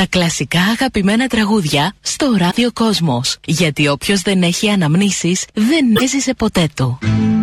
Τα κλασικά αγαπημένα τραγούδια στο Ράδιο Κόσμος. Γιατί όποιος δεν έχει αναμνήσεις δεν έζησε ποτέ του.